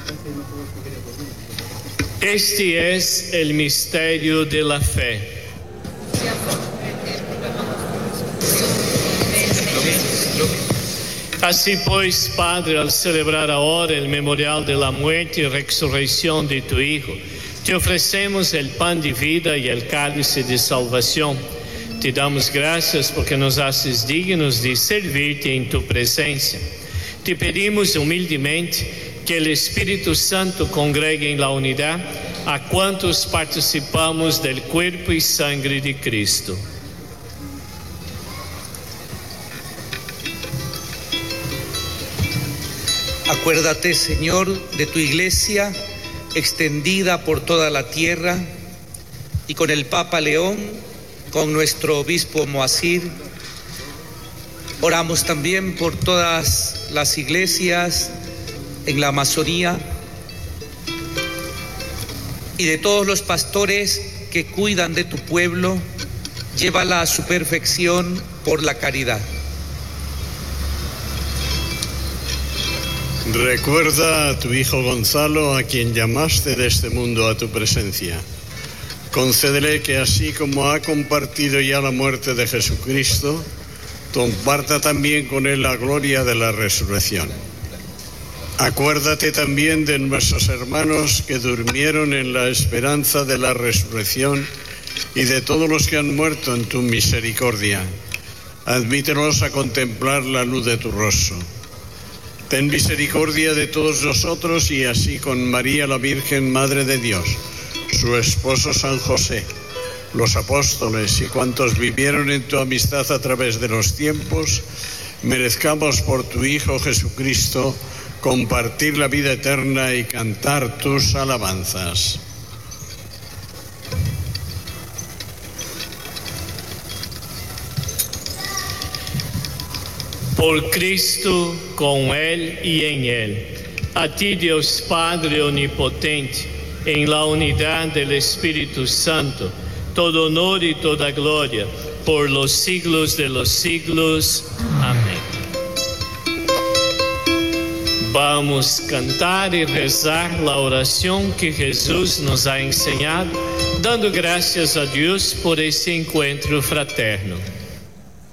Este es el misterio de la fe. Así pues, Padre, al celebrar ahora el memorial de la muerte y resurrección de tu Hijo, te ofrecemos el pan de vida y el cálice de salvación. Te damos gracias porque nos haces dignos de servirte en tu presencia. Te pedimos humildemente que el Espíritu Santo congregue en la unidad a cuantos participamos del cuerpo y sangre de Cristo. Acuérdate, Señor, de tu iglesia extendida por toda la tierra y con el Papa León, con nuestro obispo Moacir. Oramos también por todas las iglesias en la Amazonía y de todos los pastores que cuidan de tu pueblo. Llévala a su perfección por la caridad. Recuerda a tu hijo Gonzalo, a quien llamaste de este mundo a tu presencia. Concédele que así como ha compartido ya la muerte de Jesucristo, comparta también con él la gloria de la resurrección. Acuérdate también de nuestros hermanos que durmieron en la esperanza de la resurrección y de todos los que han muerto en tu misericordia. Admítenos a contemplar la luz de tu rostro. Ten misericordia de todos nosotros y así con María la Virgen, Madre de Dios, su esposo San José, los apóstoles y cuantos vivieron en tu amistad a través de los tiempos, merezcamos por tu Hijo Jesucristo compartir la vida eterna y cantar tus alabanzas. Por Cristo, con Él y en Él, a ti Dios Padre Omnipotente, en la unidad del Espíritu Santo, todo honor y toda gloria, por los siglos de los siglos. Amén. Vamos a cantar y rezar la oración que Jesús nos ha enseñado, dando gracias a Dios por ese encuentro fraterno.